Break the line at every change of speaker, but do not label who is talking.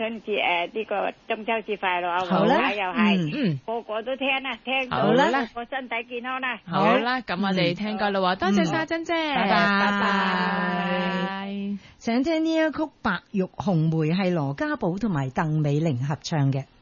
春節呢個中秋節快樂啊！
好啦
黃太又係，個個都聽啦，聽到啦，個身體健康啦。
好啦，咁我哋聽歌啦，多謝晒珍姐，
拜拜。
拜。
請聽呢一曲《白玉紅梅》係羅家寶同埋鄧美玲合唱嘅。